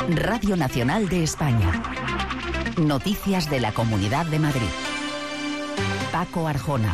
Radio Nacional de España. Noticias de la Comunidad de Madrid. Paco Arjona.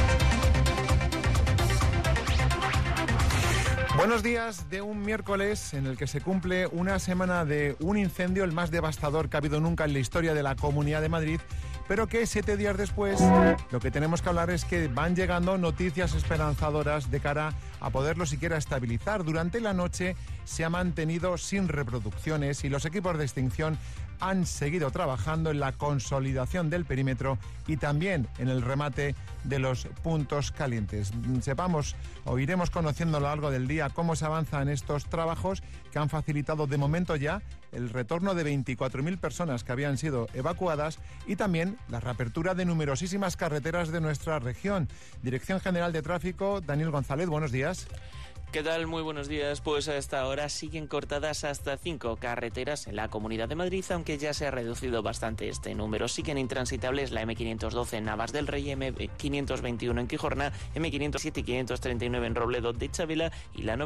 Buenos días de un miércoles en el que se cumple una semana de un incendio, el más devastador que ha habido nunca en la historia de la Comunidad de Madrid, pero que 7 días después lo que tenemos que hablar es que van llegando noticias esperanzadoras de cara a poderlo siquiera estabilizar. Durante la noche se ha mantenido sin reproducciones y los equipos de extinción han seguido trabajando en la consolidación del perímetro y también en el remate de los puntos calientes. Sepamos o iremos conociendo a lo largo del día cómo se avanza en estos trabajos que han facilitado de momento ya el retorno de 24.000 personas que habían sido evacuadas y también la reapertura de numerosísimas carreteras de nuestra región. Dirección General de Tráfico, Daniel González, buenos días. ¿Qué tal? Muy buenos días. Pues a esta hora siguen cortadas hasta 5 carreteras en la Comunidad de Madrid, aunque ya se ha reducido bastante este número. Siguen intransitables la M512 en Navas del Rey, M521 en Quijorna, M507 y 539 en Robledo de Chavela y la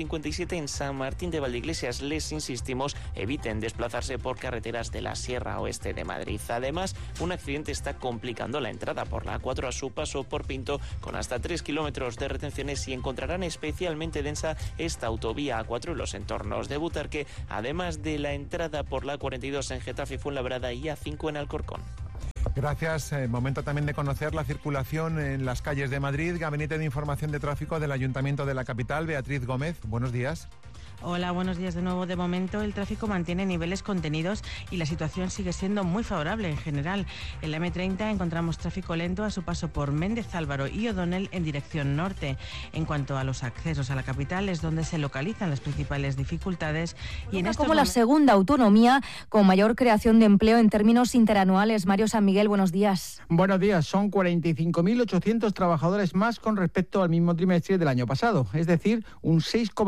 957 en San Martín de Valdeiglesias. Les insistimos, eviten desplazarse por carreteras de la Sierra Oeste de Madrid. Además, un accidente está complicando la entrada por la A4 a su paso por Pinto, con hasta 3 kilómetros de retenciones, y encontrarán especialmente densa esta autovía A4 en los entornos de Butarque, además de la entrada por la A42 en Getafe y Fuenlabrada y A5 en Alcorcón. Gracias. Momento también de conocer la circulación en las calles de Madrid. Gabinete de Información de Tráfico del Ayuntamiento de la capital, Beatriz Gómez. Buenos días. Hola, buenos días de nuevo. De momento el tráfico mantiene niveles contenidos y la situación sigue siendo muy favorable en general. En la M30 encontramos tráfico lento a su paso por Méndez Álvaro y O'Donnell en dirección norte. En cuanto a los accesos a la capital, es donde se localizan las principales dificultades. Y en como la segunda autonomía con mayor creación de empleo en términos interanuales. Mario San Miguel, buenos días. Buenos días. Son 45.800 trabajadores más con respecto al mismo trimestre del año pasado, es decir, un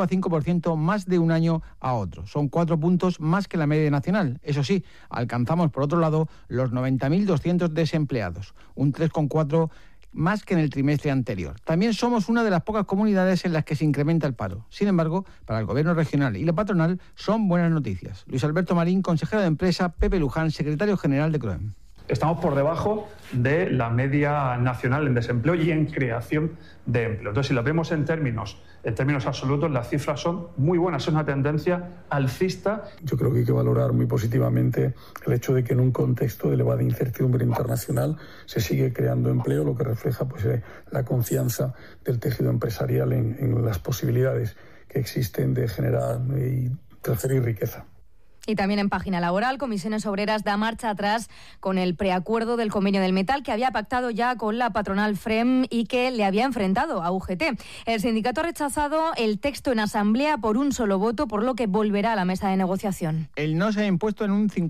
6,5% más de un año a otro. Son 4 puntos más que la media nacional. Eso sí, alcanzamos por otro lado los 90.200 desempleados, un 3,4% más que en el trimestre anterior. También somos una de las pocas comunidades en las que se incrementa el paro. Sin embargo, para el gobierno regional y la patronal son buenas noticias. Luis Alberto Marín, consejero de empresa, Pepe Luján, secretario general de CROEM. Estamos por debajo de la media nacional en desempleo y en creación de empleo. Entonces, si lo vemos en términos absolutos, las cifras son muy buenas, es una tendencia alcista. Yo creo que hay que valorar muy positivamente el hecho de que en un contexto de elevada incertidumbre internacional se sigue creando empleo, lo que refleja la confianza del tejido empresarial en las posibilidades que existen de generar y transferir riqueza. Y también en página laboral, Comisiones Obreras da marcha atrás con el preacuerdo del convenio del metal que había pactado ya con la patronal FREM y que le había enfrentado a UGT. El sindicato ha rechazado el texto en asamblea por un solo voto, por lo que volverá a la mesa de negociación. El no se ha impuesto en un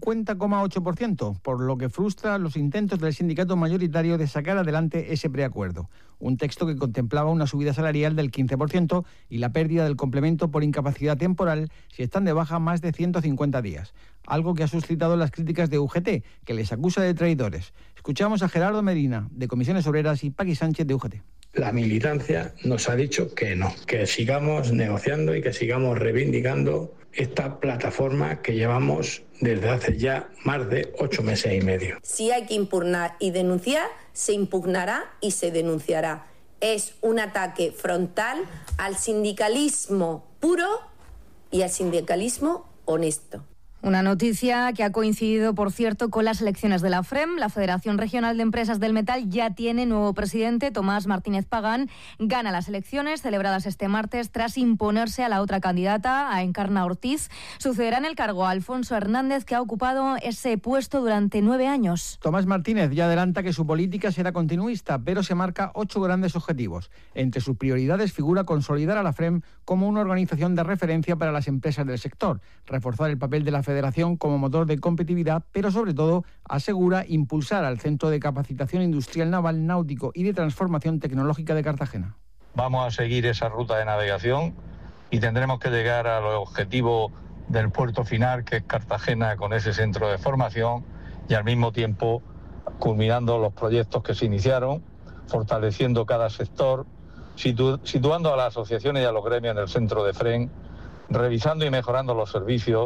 50,8%, por lo que frustra los intentos del sindicato mayoritario de sacar adelante ese preacuerdo. Un texto que contemplaba una subida salarial del 15% y la pérdida del complemento por incapacidad temporal si están de baja más de 150 días. Algo que ha suscitado las críticas de UGT, que les acusa de traidores. Escuchamos a Gerardo Medina, de Comisiones Obreras, y Paqui Sánchez, de UGT. La militancia nos ha dicho que no, que sigamos negociando y que sigamos reivindicando esta plataforma que llevamos desde hace ya más de 8 meses y medio. Si hay que impugnar y denunciar, se impugnará y se denunciará. Es un ataque frontal al sindicalismo puro y al sindicalismo honesto. Una noticia que ha coincidido, por cierto, con las elecciones de la FREM. La Federación Regional de Empresas del Metal ya tiene nuevo presidente. Tomás Martínez Pagán gana las elecciones celebradas este martes tras imponerse a la otra candidata, a Encarna Ortiz. Sucederá en el cargo a Alfonso Hernández, que ha ocupado ese puesto durante 9 años. Tomás Martínez ya adelanta que su política será continuista, pero se marca 8 grandes objetivos. Entre sus prioridades figura consolidar a la FREM como una organización de referencia para las empresas del sector, reforzar el papel de la Federación como motor de competitividad, pero sobre todo asegura impulsar al Centro de Capacitación Industrial Naval, Náutico y de Transformación Tecnológica de Cartagena. Vamos a seguir esa ruta de navegación y tendremos que llegar al objetivo del puerto final, que es Cartagena, con ese centro de formación, y al mismo tiempo culminando los proyectos que se iniciaron, fortaleciendo cada sector, situando a las asociaciones y a los gremios en el centro de FREM, revisando y mejorando los servicios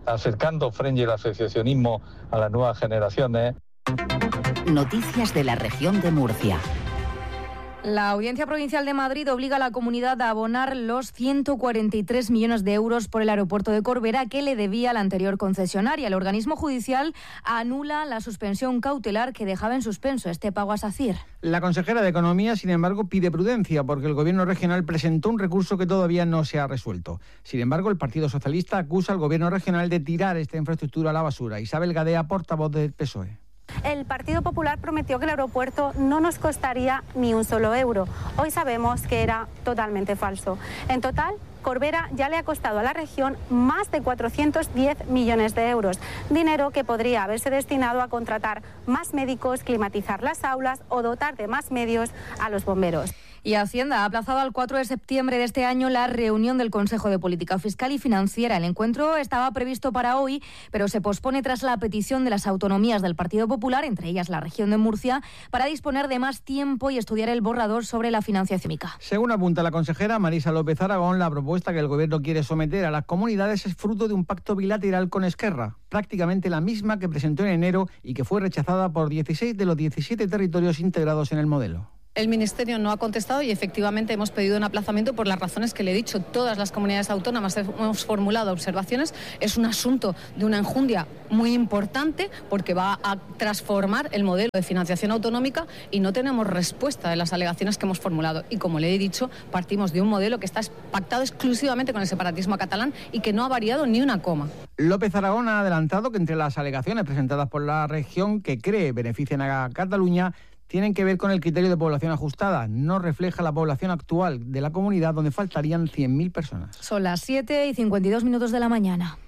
acercando Fren y el asociacionismo a las nuevas generaciones. Noticias de la región de Murcia. La Audiencia Provincial de Madrid obliga a la comunidad a abonar los 143 millones de euros por el aeropuerto de Corbera que le debía la anterior concesionaria. El organismo judicial anula la suspensión cautelar que dejaba en suspenso este pago a SACIR. La consejera de Economía, sin embargo, pide prudencia porque el Gobierno regional presentó un recurso que todavía no se ha resuelto. Sin embargo, el Partido Socialista acusa al Gobierno regional de tirar esta infraestructura a la basura. Isabel Gadea, portavoz del PSOE. El Partido Popular prometió que el aeropuerto no nos costaría ni un solo euro. Hoy sabemos que era totalmente falso. En total, Corbera ya le ha costado a la región más de 410 millones de euros. Dinero que podría haberse destinado a contratar más médicos, climatizar las aulas o dotar de más medios a los bomberos. Y Hacienda ha aplazado al 4 de septiembre de este año la reunión del Consejo de Política Fiscal y Financiera. El encuentro estaba previsto para hoy, pero se pospone tras la petición de las autonomías del Partido Popular, entre ellas la región de Murcia, para disponer de más tiempo y estudiar el borrador sobre la financiación. Según apunta la consejera Marisa López Aragón, la propuesta que el Gobierno quiere someter a las comunidades es fruto de un pacto bilateral con Esquerra, prácticamente la misma que presentó en enero y que fue rechazada por 16 de los 17 territorios integrados en el modelo. El Ministerio no ha contestado y efectivamente hemos pedido un aplazamiento por las razones que le he dicho. Todas las comunidades autónomas hemos formulado observaciones. Es un asunto de una enjundia muy importante porque va a transformar el modelo de financiación autonómica y no tenemos respuesta de las alegaciones que hemos formulado. Y como le he dicho, partimos de un modelo que está pactado exclusivamente con el separatismo catalán y que no ha variado ni una coma. López Aragón ha adelantado que entre las alegaciones presentadas por la región que cree benefician a Cataluña tienen que ver con el criterio de población ajustada. No refleja la población actual de la comunidad, donde faltarían 100.000 personas. Son las 7:52 de la mañana.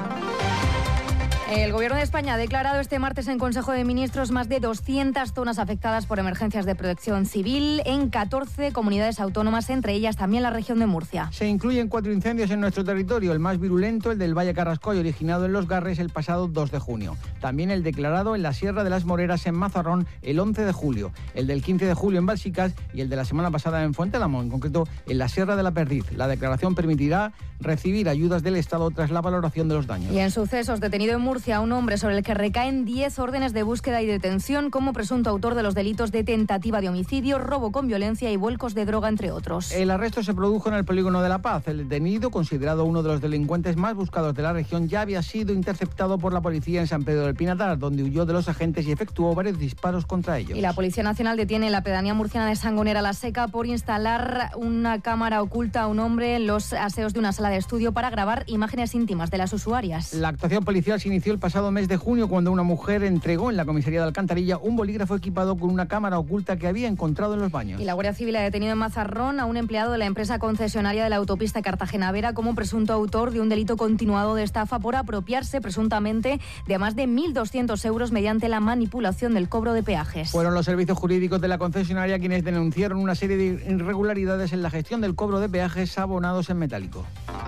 El Gobierno de España ha declarado este martes en Consejo de Ministros más de 200 zonas afectadas por emergencias de protección civil en 14 comunidades autónomas, entre ellas también la región de Murcia. Se incluyen 4 incendios en nuestro territorio, el más virulento, el del Valle Carrascoy, originado en Los Garres el pasado 2 de junio. También el declarado en la Sierra de las Moreras en Mazarrón el 11 de julio, el del 15 de julio en Balsicas y el de la semana pasada en Fuentelamo, en concreto en la Sierra de la Perdiz. La declaración permitirá recibir ayudas del Estado tras la valoración de los daños. Y en sucesos, detenido en Murcia un hombre sobre el que recaen 10 órdenes de búsqueda y detención como presunto autor de los delitos de tentativa de homicidio, robo con violencia y vuelcos de droga, entre otros. El arresto se produjo en el Polígono de La Paz. El detenido, considerado uno de los delincuentes más buscados de la región, ya había sido interceptado por la policía en San Pedro del Pinatar, donde huyó de los agentes y efectuó varios disparos contra ellos. Y la Policía Nacional detiene en la pedanía murciana de Sangonera la Seca por instalar una cámara oculta a un hombre en los aseos de una sala de estudio para grabar imágenes íntimas de las usuarias. La actuación policial se inició el pasado mes de junio cuando una mujer entregó en la comisaría de Alcantarilla un bolígrafo equipado con una cámara oculta que había encontrado en los baños. Y la Guardia Civil ha detenido en Mazarrón a un empleado de la empresa concesionaria de la autopista Cartagena-Vera como presunto autor de un delito continuado de estafa por apropiarse presuntamente de más de 1.200 euros mediante la manipulación del cobro de peajes. Fueron los servicios jurídicos de la concesionaria quienes denunciaron una serie de irregularidades en la gestión del cobro de peajes abonados en metálico.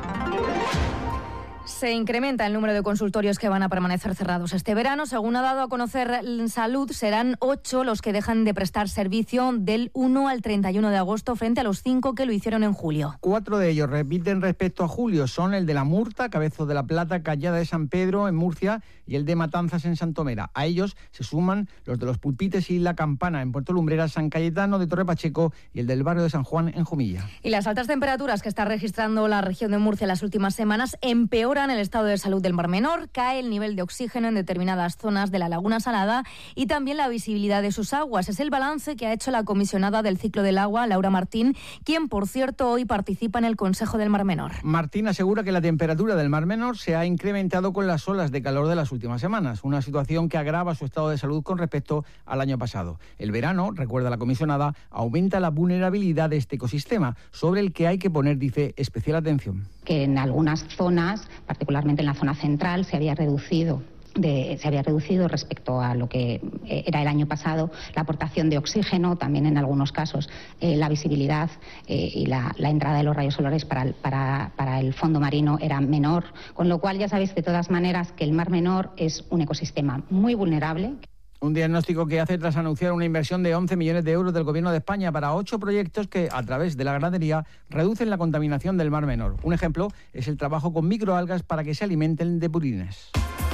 Se incrementa el número de consultorios que van a permanecer cerrados este verano. Según ha dado a conocer Salud, serán 8 los que dejan de prestar servicio del 1 al 31 de agosto frente a los 5 que lo hicieron en julio. 4 de ellos repiten respecto a julio. Son el de La Murta, Cabezo de la Plata, Callada de San Pedro en Murcia y el de Matanzas en Santomera. A ellos se suman los de Los Pulpites y La Campana en Puerto Lumbreras, San Cayetano de Torre Pacheco y el del barrio de San Juan en Jumilla. Y las altas temperaturas que está registrando la región de Murcia en las últimas semanas empeoran el estado de salud del Mar Menor, cae el nivel de oxígeno en determinadas zonas de la Laguna Salada y también la visibilidad de sus aguas. Es el balance que ha hecho la comisionada del ciclo del agua, Laura Martín, quien, por cierto, hoy participa en el Consejo del Mar Menor. Martín asegura que la temperatura del Mar Menor se ha incrementado con las olas de calor de las últimas semanas, una situación que agrava su estado de salud con respecto al año pasado. El verano, recuerda la comisionada, aumenta la vulnerabilidad de este ecosistema, sobre el que hay que poner, dice, especial atención. Que en algunas zonas, particularmente en la zona central, se había reducido respecto a lo que era el año pasado la aportación de oxígeno, también en algunos casos la visibilidad y la entrada de los rayos solares para el fondo marino era menor, con lo cual ya sabéis de todas maneras que el Mar Menor es un ecosistema muy vulnerable. Un diagnóstico que hace tras anunciar una inversión de 11 millones de euros del Gobierno de España para 8 proyectos que, a través de la ganadería, reducen la contaminación del Mar Menor. Un ejemplo es el trabajo con microalgas para que se alimenten de purines.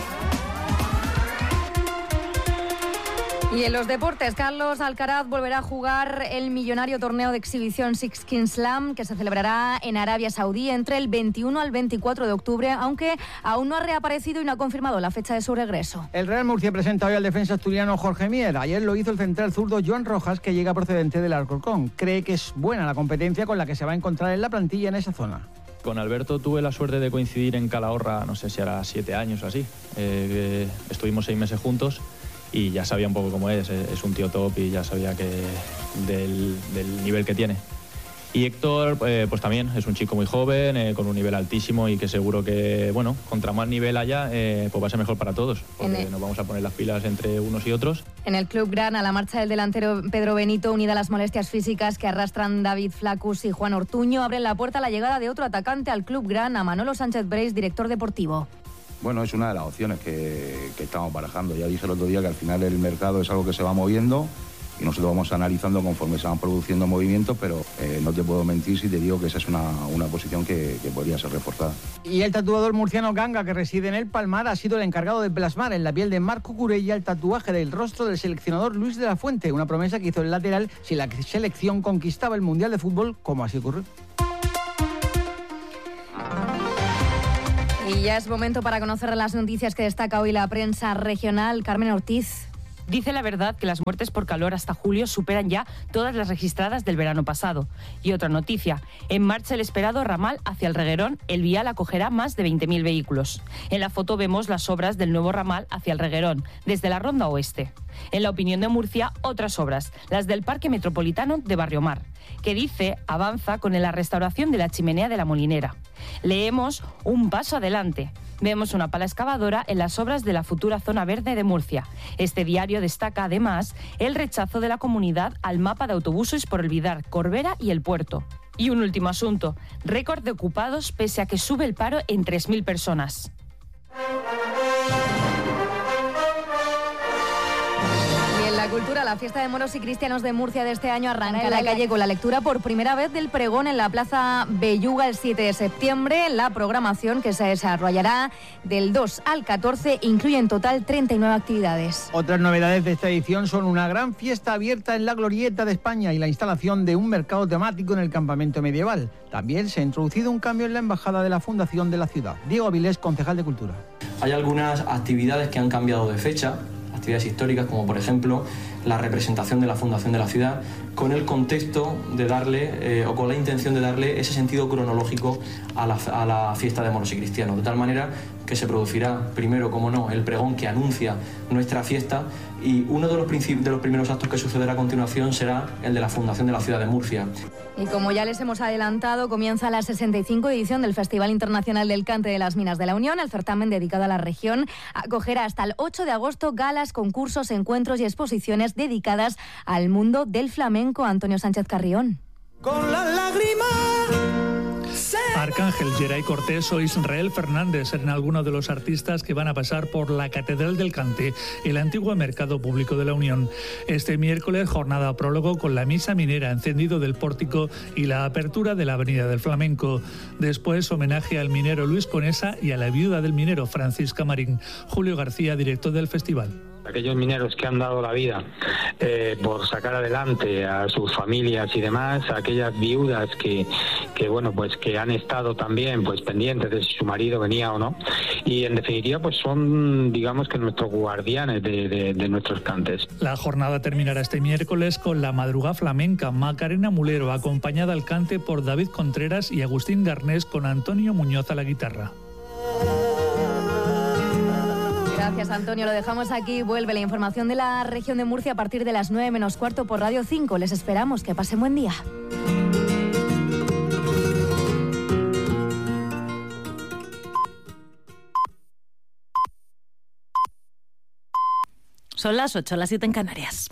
Y en los deportes, Carlos Alcaraz volverá a jugar el millonario torneo de exhibición Six Kings Slam, que se celebrará en Arabia Saudí entre el 21 al 24 de octubre, aunque aún no ha reaparecido y no ha confirmado la fecha de su regreso. El Real Murcia presenta hoy al defensa asturiano Jorge Mier. Ayer lo hizo el central zurdo Joan Rojas, que llega procedente del Alcorcón. Cree que es buena la competencia con la que se va a encontrar en la plantilla en esa zona. Con Alberto tuve la suerte de coincidir en Calahorra, no sé si era 7 años o así. Estuvimos 6 meses juntos. Y ya sabía un poco cómo es un tío top y ya sabía que del nivel que tiene. Y Héctor, pues también es un chico muy joven, con un nivel altísimo y que seguro que, bueno, contra más nivel haya, pues va a ser mejor para todos, porque nos vamos a poner las pilas entre unos y otros. En el Club Gran, a la marcha del delantero Pedro Benito, unida a las molestias físicas que arrastran David Flacus y Juan Ortuño, abren la puerta a la llegada de otro atacante al Club Gran, a Manolo Sánchez Breis, director deportivo. Bueno, es una de las opciones que estamos barajando. Ya dije el otro día que al final el mercado es algo que se va moviendo y nosotros vamos analizando conforme se van produciendo movimientos, pero no te puedo mentir si te digo que esa es una posición que podría ser reforzada. Y el tatuador murciano Ganga, que reside en El Palmar, ha sido el encargado de plasmar en la piel de Marco Curella el tatuaje del rostro del seleccionador Luis de la Fuente, una promesa que hizo el lateral si la selección conquistaba el Mundial de Fútbol, como así ocurrió. Y ya es momento para conocer las noticias que destaca hoy la prensa regional. Carmen Ortiz. Dice La Verdad que las muertes por calor hasta julio superan ya todas las registradas del verano pasado. Y otra noticia, en marcha el esperado ramal hacia el Reguerón, el vial acogerá más de 20.000 vehículos. En la foto vemos las obras del nuevo ramal hacia el Reguerón, desde la Ronda Oeste. En la Opinión de Murcia, otras obras, las del Parque Metropolitano de Barrio Mar, que dice avanza con la restauración de la chimenea de la Molinera. Leemos un paso adelante. Vemos una pala excavadora en las obras de la futura zona verde de Murcia. Este diario destaca además el rechazo de la comunidad al mapa de autobuses por olvidar Corbera y el puerto. Y un último asunto, récord de ocupados pese a que sube el paro en 3.000 personas. La cultura, la fiesta de moros y cristianos de Murcia de este año arranca en la calle con la lectura por primera vez del pregón en la Plaza Belluga el 7 de septiembre. La programación, que se desarrollará del 2 al 14, incluye en total 39 actividades. Otras novedades de esta edición son una gran fiesta abierta en la Glorieta de España y la instalación de un mercado temático en el campamento medieval. También se ha introducido un cambio en la embajada de la Fundación de la ciudad. Diego Avilés, concejal de Cultura. Hay algunas actividades que han cambiado de fecha, actividades históricas, como por ejemplo la representación de la Fundación de la ciudad, con el contexto de darle, o con la intención de darle ese sentido cronológico a la fiesta de moros y cristianos, de tal manera que se producirá primero, como no, el pregón que anuncia nuestra fiesta, y uno de los primeros actos que sucederá a continuación será el de la Fundación de la ciudad de Murcia. Y como ya les hemos adelantado, comienza la 65 edición del Festival Internacional del Cante de las Minas de la Unión. El certamen dedicado a la región acogerá hasta el 8 de agosto galas, concursos, encuentros y exposiciones dedicadas al mundo del flamenco. Antonio Sánchez Carrión. Con las lágrimas. Arcángel, Geray Cortés o Israel Fernández serán algunos de los artistas que van a pasar por la Catedral del Cante, el antiguo mercado público de la Unión. Este miércoles, jornada prólogo con la misa minera, encendido del pórtico y la apertura de la Avenida del Flamenco. Después, homenaje al minero Luis Conesa y a la viuda del minero Francisca Marín. Julio García, director del festival. Aquellos mineros que han dado la vida por sacar adelante a sus familias y demás, aquellas viudas que bueno, pues que han estado también pues pendientes de si su marido venía o no, y en definitiva pues son, digamos, que nuestros guardianes de nuestros cantes. La jornada terminará este miércoles con la madrugada flamenca. Macarena Mulero, acompañada al cante por David Contreras y Agustín Garnés, con Antonio Muñoz a la guitarra. Gracias, Antonio. Lo dejamos aquí. Vuelve la información de la región de Murcia a partir de las 9 menos cuarto por Radio 5. Les esperamos. Que pasen buen día. Son las 8, las 7 en Canarias.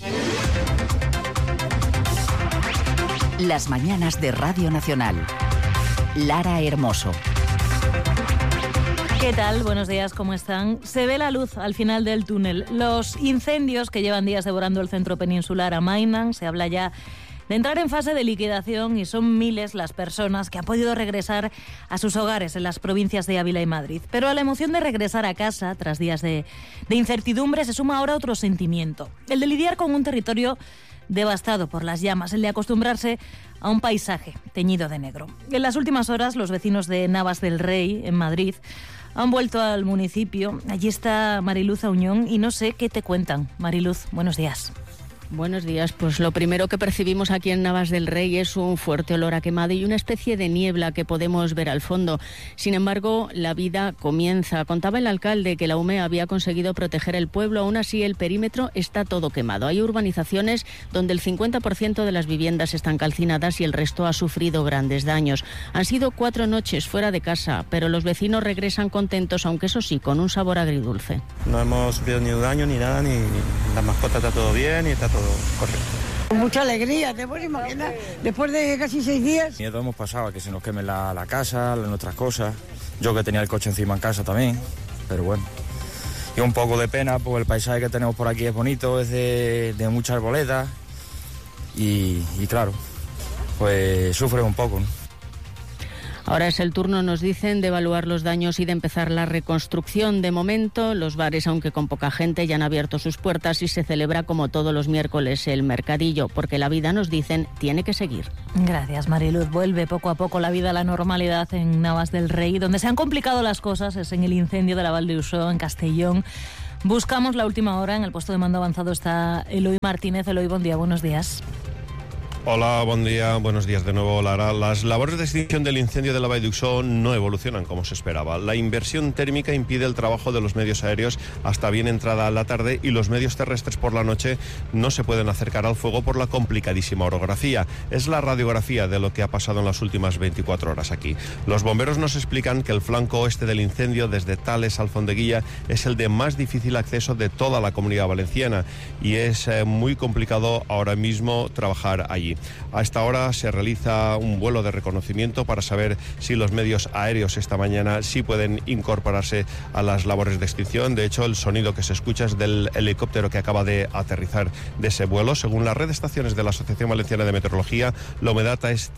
Las mañanas de Radio Nacional. Lara Hermoso. ¿Qué tal? Buenos días, ¿cómo están? Se ve la luz al final del túnel. Los incendios que llevan días devorando el centro peninsular amainan. Se habla ya de entrar en fase de liquidación y son miles las personas que han podido regresar a sus hogares en las provincias de Ávila y Madrid. Pero a la emoción de regresar a casa tras días de incertidumbre se suma ahora otro sentimiento, el de lidiar con un territorio devastado por las llamas, el de acostumbrarse a un paisaje teñido de negro. En las últimas horas, los vecinos de Navas del Rey, en Madrid, han vuelto al municipio. Allí está Mariluz Auñón y no sé qué te cuentan. Mariluz, buenos días. Buenos días. Pues lo primero que percibimos aquí en Navas del Rey es un fuerte olor a quemado y una especie de niebla que podemos ver al fondo. Sin embargo, la vida comienza. Contaba el alcalde que la UME había conseguido proteger el pueblo. Aún así, el perímetro está todo quemado. Hay urbanizaciones donde el 50% de las viviendas están calcinadas y el resto ha sufrido grandes daños. Han sido 4 noches fuera de casa, pero los vecinos regresan contentos, aunque eso sí, con un sabor agridulce. No hemos sufrido ni daño ni nada, ni la mascota está todo bien y está todo correcto. Mucha alegría, te puedes imaginar, después de casi 6 días. Miedo hemos pasado a que se nos queme la casa, nuestras cosas. Yo que tenía el coche encima en casa también, pero bueno. Y un poco de pena, porque el paisaje que tenemos por aquí es bonito, es de muchas arboledas y claro, pues sufre un poco, ¿no? Ahora es el turno, nos dicen, de evaluar los daños y de empezar la reconstrucción. De momento, los bares, aunque con poca gente, ya han abierto sus puertas y se celebra como todos los miércoles el mercadillo, porque la vida, nos dicen, tiene que seguir. Gracias, Mariluz. Vuelve poco a poco la vida a la normalidad en Navas del Rey. Donde se han complicado las cosas es en el incendio de la Val d'Uixó, en Castellón. Buscamos la última hora. En el puesto de mando avanzado está Eloy Martínez. Eloy, buen día, buenos días. Hola, buen día, buenos días de nuevo, Lara. Las labores de extinción del incendio de la Vall d'Uixó no evolucionan como se esperaba. La inversión térmica impide el trabajo de los medios aéreos hasta bien entrada la tarde y los medios terrestres por la noche no se pueden acercar al fuego por la complicadísima orografía. Es la radiografía de lo que ha pasado en las últimas 24 horas aquí. Los bomberos nos explican que el flanco oeste del incendio, desde Tales a Alfondeguilla, es el de más difícil acceso de toda la Comunidad Valenciana y es muy complicado ahora mismo trabajar allí. A esta hora se realiza un vuelo de reconocimiento para saber si los medios aéreos esta mañana sí pueden incorporarse a las labores de extinción. De hecho, el sonido que se escucha es del helicóptero que acaba de aterrizar de ese vuelo. Según la red de estaciones de la Asociación Valenciana de Meteorología, la humedad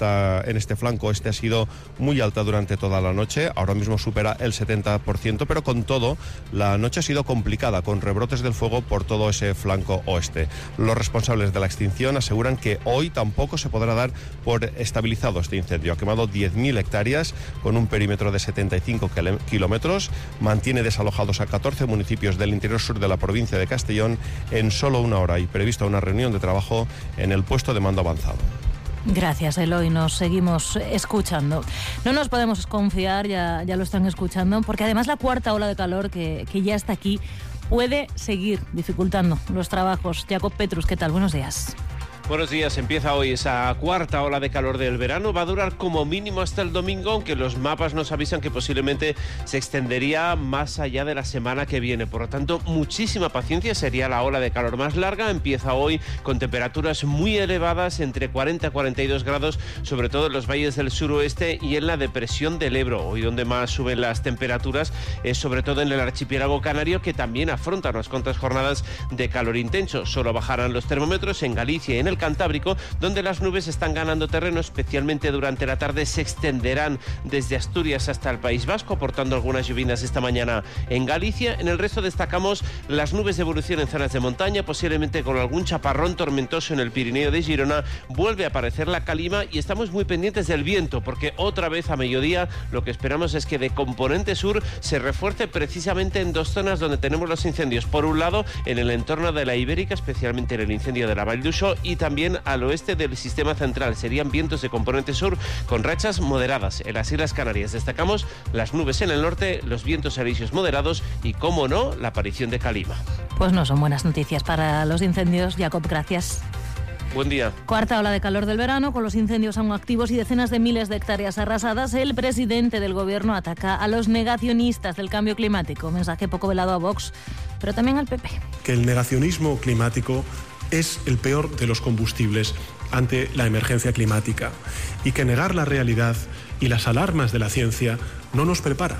en este flanco ha sido muy alta durante toda la noche. Ahora mismo supera el 70%, pero con todo, la noche ha sido complicada, con rebrotes del fuego por todo ese flanco oeste. Los responsables de la extinción aseguran que hoy tampoco se podrá dar por estabilizado este incendio. Ha quemado 10.000 hectáreas con un perímetro de 75 kilómetros. Mantiene desalojados a 14 municipios del interior sur de la provincia de Castellón en solo una hora y prevista una reunión de trabajo en el puesto de mando avanzado. Gracias, Eloy. Nos seguimos escuchando. No nos podemos confiar, ya lo están escuchando, porque además la cuarta ola de calor que ya está aquí puede seguir dificultando los trabajos. Jacob Petrus, ¿qué tal? Buenos días. Buenos días, empieza hoy esa cuarta ola de calor del verano, va a durar como mínimo hasta el domingo, aunque los mapas nos avisan que posiblemente se extendería más allá de la semana que viene, por lo tanto muchísima paciencia, sería la ola de calor más larga, empieza hoy con temperaturas muy elevadas, entre 40 y 42 grados, sobre todo en los valles del suroeste y en la depresión del Ebro. Hoy donde más suben las temperaturas es sobre todo en el archipiélago canario, que también afronta unas cuantas jornadas de calor intenso. Solo bajarán los termómetros en Galicia y en el Cantábrico, donde las nubes están ganando terreno, especialmente durante la tarde se extenderán desde Asturias hasta el País Vasco, aportando algunas lluvias esta mañana en Galicia. En el resto destacamos las nubes de evolución en zonas de montaña, posiblemente con algún chaparrón tormentoso en el Pirineo de Girona. Vuelve a aparecer la calima y estamos muy pendientes del viento, porque otra vez a mediodía lo que esperamos es que de componente sur se refuerce precisamente en dos zonas donde tenemos los incendios. Por un lado, en el entorno de la Ibérica, especialmente en el incendio de la Vall d'Uixó, y también al oeste del sistema central. Serían vientos de componente sur con rachas moderadas. En las Islas Canarias destacamos las nubes en el norte, los vientos alisios moderados y, como no, la aparición de calima. Pues no son buenas noticias para los incendios. Jacob, gracias. Buen día. Cuarta ola de calor del verano, con los incendios aún activos y decenas de miles de hectáreas arrasadas. El presidente del gobierno ataca a los negacionistas del cambio climático. Mensaje poco velado a Vox, pero también al PP. Que el negacionismo climático es el peor de los combustibles ante la emergencia climática y que negar la realidad y las alarmas de la ciencia no nos prepara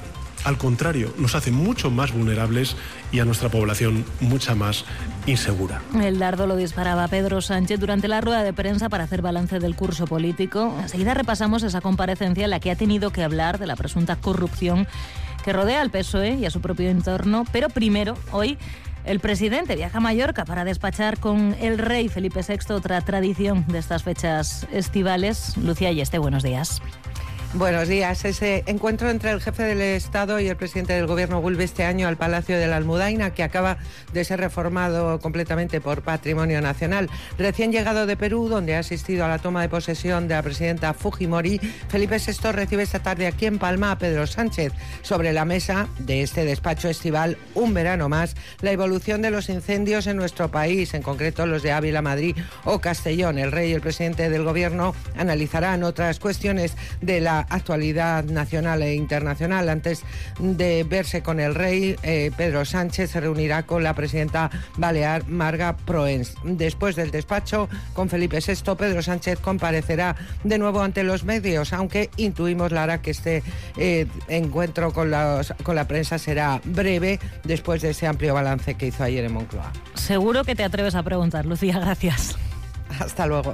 al contrario, nos hace mucho más vulnerables y a nuestra población mucha más insegura. El dardo lo disparaba Pedro Sánchez durante la rueda de prensa para hacer balance del curso político. Enseguida repasamos esa comparecencia en la que ha tenido que hablar de la presunta corrupción que rodea al PSOE y a su propio entorno. Pero primero, hoy, el presidente viaja a Mallorca para despachar con el rey Felipe VI, otra tradición de estas fechas estivales. Lucía Ayeste, buenos días. Buenos días. Ese encuentro entre el jefe del Estado y el presidente del Gobierno vuelve este año al Palacio de la Almudaina, que acaba de ser reformado completamente por Patrimonio Nacional. Recién llegado de Perú, donde ha asistido a la toma de posesión de la presidenta Fujimori, Felipe VI recibe esta tarde aquí en Palma a Pedro Sánchez. Sobre la mesa de este despacho estival, un verano más, la evolución de los incendios en nuestro país, en concreto los de Ávila, Madrid o Castellón. El rey y el presidente del Gobierno analizarán otras cuestiones de la actualidad nacional e internacional. Antes de verse con el rey, Pedro Sánchez se reunirá con la presidenta balear Marga Proens. Después del despacho con Felipe VI, Pedro Sánchez comparecerá de nuevo ante los medios, aunque intuimos, Lara, que este encuentro con la prensa será breve después de ese amplio balance que hizo ayer en Moncloa. Seguro que te atreves a preguntar, Lucía, gracias. Hasta luego.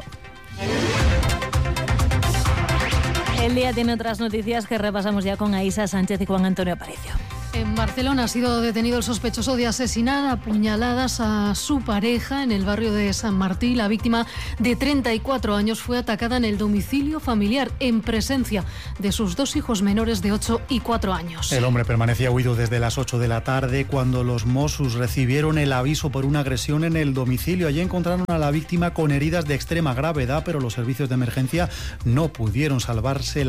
El día tiene otras noticias que repasamos ya con Aísa Sánchez y Juan Antonio Aparicio. En Barcelona ha sido detenido el sospechoso de asesinar a puñaladas a su pareja en el barrio de San Martí. La víctima, de 34 años, fue atacada en el domicilio familiar en presencia de sus dos hijos menores de 8 y 4 años. El hombre permanecía huido desde las 8 de la tarde cuando los Mossos recibieron el aviso por una agresión en el domicilio. Allí encontraron a la víctima con heridas de extrema gravedad, pero los servicios de emergencia no pudieron salvarle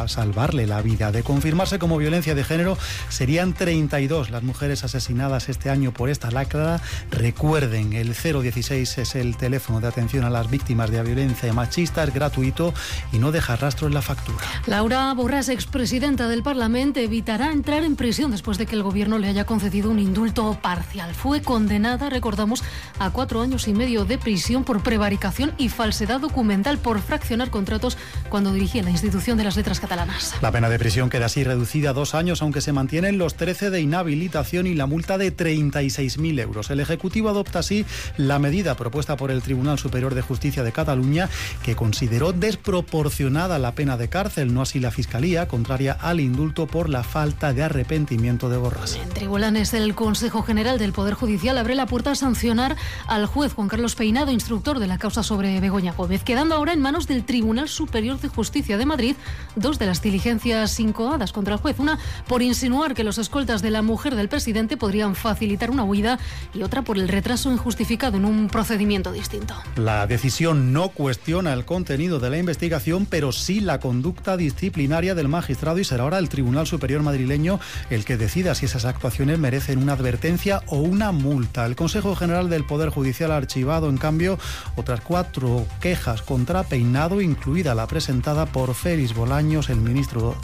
la vida. De confirmarse como violencia de género, serían 32 las mujeres asesinadas este año por esta lacra. Recuerden, el 016 es el teléfono de atención a las víctimas de violencia machista, es gratuito y no deja rastro en la factura. Laura Borràs, expresidenta del Parlamento, evitará entrar en prisión después de que el Gobierno le haya concedido un indulto parcial. Fue condenada, recordamos, a 4 años y medio de prisión por prevaricación y falsedad documental por fraccionar contratos cuando dirigía la institución de las letras catalanas. La pena de prisión queda así reducida a 2 años, aunque se mantienen los 13 de inhabilitación y la multa de 36.000 euros. El Ejecutivo adopta así la medida propuesta por el Tribunal Superior de Justicia de Cataluña, que consideró desproporcionada la pena de cárcel, no así la Fiscalía, contraria al indulto por la falta de arrepentimiento de Borràs. En tribunales, el Consejo General del Poder Judicial abre la puerta a sancionar al juez Juan Carlos Peinado, instructor de la causa sobre Begoña Gómez, quedando ahora en manos del Tribunal Superior de Justicia de Madrid 2 de las diligencias incoadas contra el juez. Una por insinuar que los escoltas de la mujer del presidente podrían facilitar una huida y otra por el retraso injustificado en un procedimiento distinto. La decisión no cuestiona el contenido de la investigación, pero sí la conducta disciplinaria del magistrado, y será ahora el Tribunal Superior madrileño el que decida si esas actuaciones merecen una advertencia o una multa. El Consejo General del Poder Judicial ha archivado, en cambio, otras 4 quejas contra Peinado, incluida la presentada por Félix Bolaños, el ministro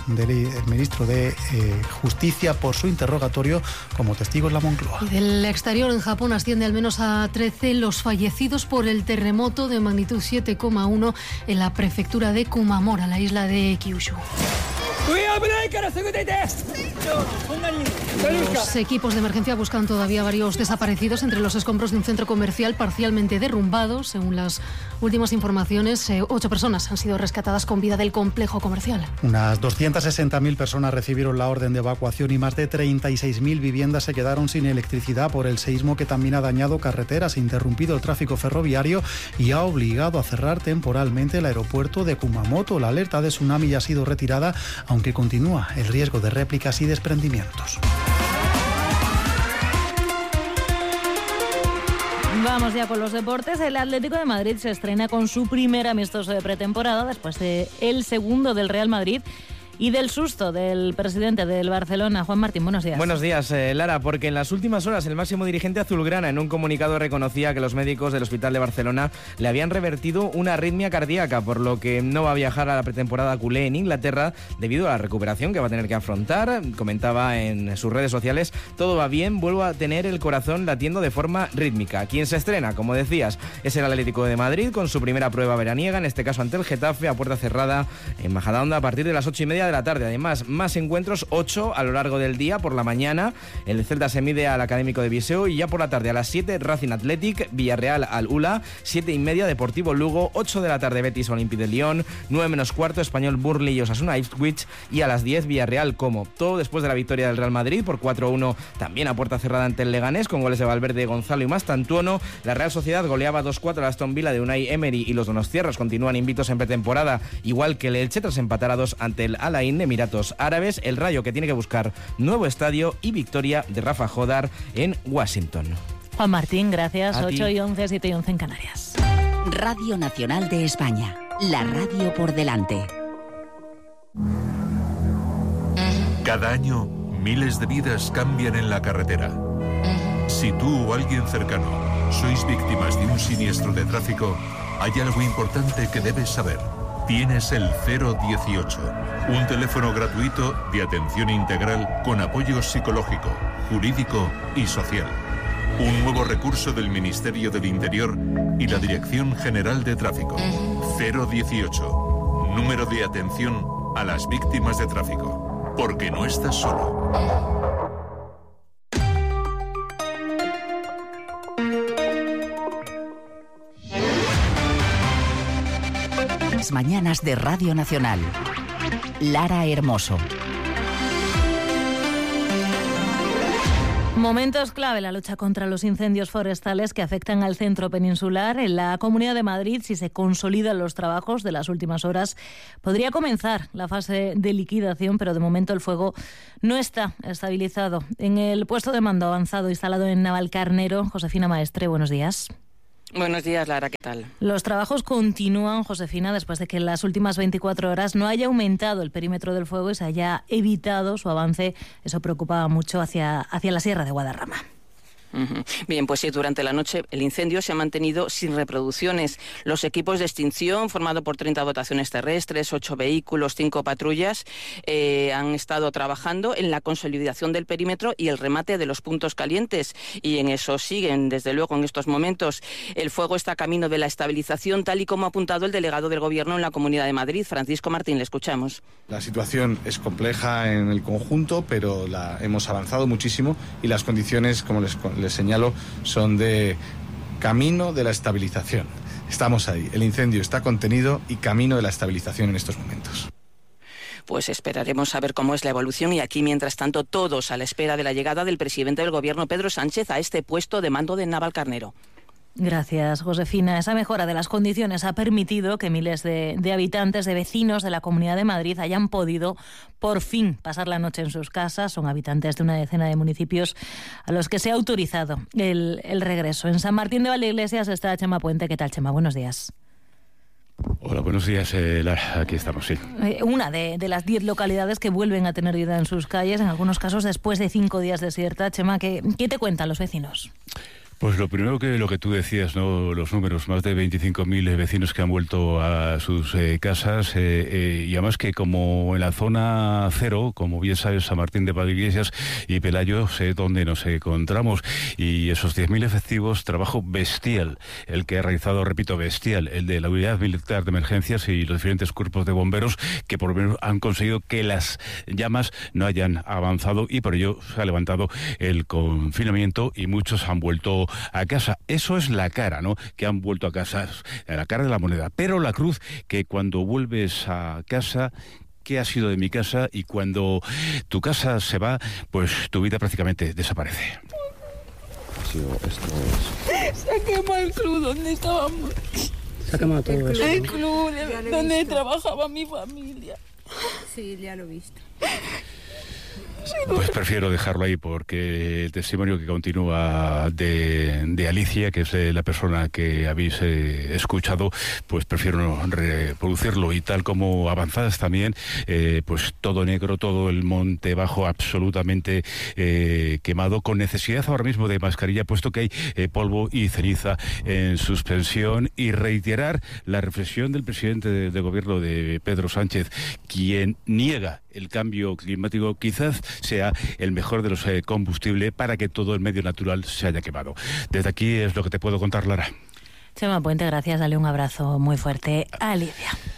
de Justicia, por su interrogatorio como testigo en la Moncloa. Y del exterior, en Japón asciende al menos a 13 los fallecidos por el terremoto de magnitud 7,1 en la prefectura de Kumamura, la isla de Kyushu. Los equipos de emergencia buscan todavía varios desaparecidos entre los escombros de un centro comercial parcialmente derrumbado. Según las últimas informaciones, 8 personas han sido rescatadas con vida del complejo comercial. Unas 260.000 personas recibieron la orden de evacuación y más de 36.000 viviendas se quedaron sin electricidad por el seísmo, que también ha dañado carreteras, interrumpido el tráfico ferroviario y ha obligado a cerrar temporalmente el aeropuerto de Kumamoto. La alerta de tsunami ya ha sido retirada, aunque continúa el riesgo de réplicas y desprendimientos. Vamos ya con los deportes. El Atlético de Madrid se estrena con su primer amistoso de pretemporada después de el segundo del Real Madrid y del susto del presidente del Barcelona. Juan Martín, buenos días. Buenos días, Lara, porque en las últimas horas el máximo dirigente azulgrana en un comunicado reconocía que los médicos del Hospital de Barcelona le habían revertido una arritmia cardíaca, por lo que no va a viajar a la pretemporada culé en Inglaterra debido a la recuperación que va a tener que afrontar. Comentaba en sus redes sociales: todo va bien, vuelvo a tener el corazón latiendo de forma rítmica. Quien se estrena, como decías, es el Atlético de Madrid con su primera prueba veraniega, en este caso ante el Getafe, a puerta cerrada en Majadahonda a partir de las 8:30 de la tarde. Además, más encuentros, 8 a lo largo del día. Por la mañana, el Celta se mide al Académico de Viseu y ya por la tarde a las 7, Racing Athletic, Villarreal al Ula, 7:30, Deportivo Lugo, 8 de la tarde, Betis Olympique de Lyon, 9 menos cuarto, Español Burnley y Osasuna Ipswich, y a las 10, Villarreal Como. Todo después de la victoria del Real Madrid por 4-1, también a puerta cerrada ante el Leganés, con goles de Valverde, Gonzalo y Mastantuono. La Real Sociedad goleaba 2-4 al Aston Villa de Unai Emery y los donostiarras continúan invictos en pretemporada, igual que el Elche tras empatar a 2 ante el Al Ain de Emiratos Árabes. El Rayo que tiene que buscar nuevo estadio y victoria de Rafa Jodar en Washington. Juan Martín, gracias. 8:11, 7:11 en Canarias. Radio Nacional de España, la radio por delante. Cada año, miles de vidas cambian en la carretera. Si tú o alguien cercano sois víctimas de un siniestro de tráfico, hay algo importante que debes saber. Tienes el 018, un teléfono gratuito de atención integral con apoyo psicológico, jurídico y social. Un nuevo recurso del Ministerio del Interior y la Dirección General de Tráfico. 018, número de atención a las víctimas de tráfico. Porque no estás solo. Las mañanas de Radio Nacional. Lara Hermoso. Momentos clave en la lucha contra los incendios forestales que afectan al centro peninsular. En la Comunidad de Madrid, si se consolidan los trabajos de las últimas horas, podría comenzar la fase de liquidación, pero de momento el fuego no está estabilizado. En el puesto de mando avanzado instalado en Navalcarnero, Josefina Maestre, buenos días. Buenos días, Lara, ¿qué tal? Los trabajos continúan, Josefina, después de que en las últimas 24 horas no haya aumentado el perímetro del fuego y se haya evitado su avance. Eso preocupaba mucho hacia la Sierra de Guadarrama. Bien, pues sí, durante la noche el incendio se ha mantenido sin reproducciones. Los equipos de extinción, formado por 30 dotaciones terrestres, 8 vehículos, 5 patrullas, han estado trabajando en la consolidación del perímetro y el remate de los puntos calientes. Y en eso siguen, desde luego, en estos momentos. El fuego está camino de la estabilización, tal y como ha apuntado el delegado del Gobierno en la Comunidad de Madrid, Francisco Martín. Le escuchamos. La situación es compleja en el conjunto, pero hemos avanzado muchísimo y las condiciones, como les señalo, son de camino de la estabilización. Estamos ahí, el incendio está contenido y camino de la estabilización en estos momentos. Pues esperaremos a ver cómo es la evolución y aquí, mientras tanto, todos a la espera de la llegada del presidente del Gobierno, Pedro Sánchez, a este puesto de mando de Navalcarnero. Gracias, Josefina. Esa mejora de las condiciones ha permitido que miles de habitantes, de vecinos de la Comunidad de Madrid hayan podido por fin pasar la noche en sus casas. Son habitantes de una decena de municipios a los que se ha autorizado el regreso. En San Martín de Valdeiglesias está Chema Puente. ¿Qué tal, Chema? Buenos días. Hola, buenos días, Lara. Aquí estamos, sí. Una de las 10 localidades que vuelven a tener vida en sus calles, en algunos casos después de 5 días desierta. Chema, ¿qué te cuentan los vecinos? Pues lo primero que lo que tú decías, ¿no? Los números, más de 25.000 vecinos que han vuelto a sus casas y además que como en la zona cero, como bien sabes, San Martín de Valdeiglesias y Pelayo, sé dónde nos encontramos, y esos 10.000 efectivos, trabajo bestial, el que ha realizado, repito, bestial, el de la Unidad Militar de Emergencias y los diferentes cuerpos de bomberos que por lo menos han conseguido que las llamas no hayan avanzado y por ello se ha levantado el confinamiento y muchos han vuelto a casa. Eso es la cara, ¿no? Que han vuelto a casa, la cara de la moneda. Pero la cruz, que cuando vuelves a casa, ¿qué ha sido de mi casa? Y cuando tu casa se va, pues tu vida prácticamente desaparece. Se ha quemado el club donde estábamos. Se ha quemado todo eso. El club donde trabajaba mi familia. Sí, ya lo he visto. Pues prefiero dejarlo ahí porque el testimonio que continúa de Alicia, que es la persona que habéis escuchado, pues prefiero no reproducirlo. Y tal como avanzadas también, pues todo negro, todo el monte bajo absolutamente quemado, con necesidad ahora mismo de mascarilla, puesto que hay polvo y ceniza en suspensión. Y reiterar la reflexión del presidente de gobierno, de Pedro Sánchez, quien niega el cambio climático quizás sea el mejor de los combustibles para que todo el medio natural se haya quemado. Desde aquí es lo que te puedo contar, Lara. Chema Puente, gracias. Dale un abrazo muy fuerte a Alicia.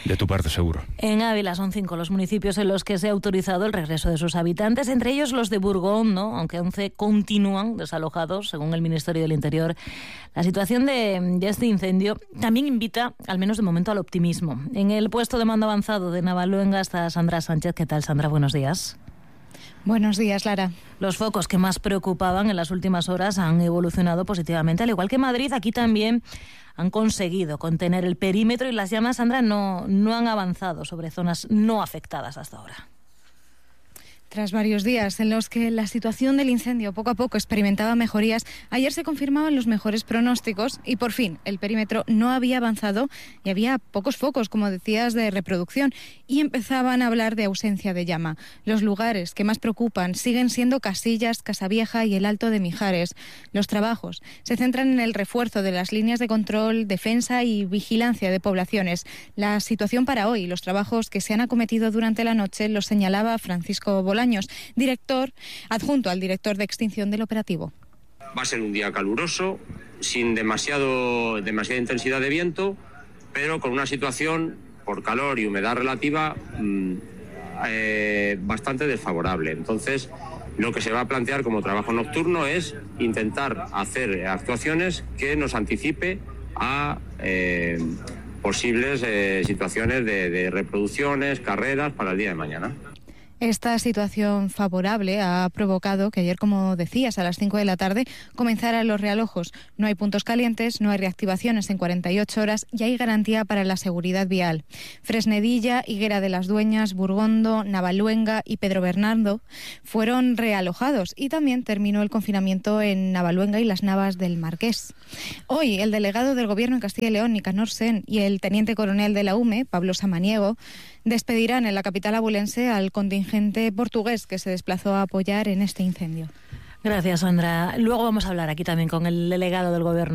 De tu parte, seguro. En Ávila son 5 los municipios en los que se ha autorizado el regreso de sus habitantes, entre ellos los de Burgón, ¿no? Aunque 11 continúan desalojados, según el Ministerio del Interior. La situación de este incendio también invita, al menos de momento, al optimismo. En el puesto de mando avanzado de Navaluenga está Sandra Sánchez. ¿Qué tal, Sandra? Buenos días. Buenos días, Lara. Los focos que más preocupaban en las últimas horas han evolucionado positivamente, al igual que Madrid. Aquí también han conseguido contener el perímetro y las llamas, Sandra, no han avanzado sobre zonas no afectadas hasta ahora. Tras varios días en los que la situación del incendio poco a poco experimentaba mejorías, ayer se confirmaban los mejores pronósticos y por fin el perímetro no había avanzado y había pocos focos, como decías, de reproducción y empezaban a hablar de ausencia de llama. Los lugares que más preocupan siguen siendo Casillas, Casavieja y el Alto de Mijares. Los trabajos se centran en el refuerzo de las líneas de control, defensa y vigilancia de poblaciones. La situación para hoy, los trabajos que se han acometido durante la noche, los señalaba Francisco Bolaños, director adjunto al director de extinción del operativo. Va a ser un día caluroso, sin demasiada intensidad de viento, pero con una situación por calor y humedad relativa bastante desfavorable. Entonces, lo que se va a plantear como trabajo nocturno es intentar hacer actuaciones que nos anticipe a posibles situaciones de reproducciones, carreras para el día de mañana. Esta situación favorable ha provocado que ayer, como decías, a las 5 de la tarde comenzaran los realojos. No hay puntos calientes, no hay reactivaciones en 48 horas y hay garantía para la seguridad vial. Fresnedilla, Higuera de las Dueñas, Burgondo, Navaluenga y Pedro Bernardo fueron realojados y también terminó el confinamiento en Navaluenga y las Navas del Marqués. Hoy, el delegado del Gobierno en Castilla y León, Nicanor Sen, y el teniente coronel de la UME, Pablo Samaniego, despedirán en la capital abulense al contingente portugués que se desplazó a apoyar en este incendio. Gracias, Sandra. Luego vamos a hablar aquí también con el delegado del Gobierno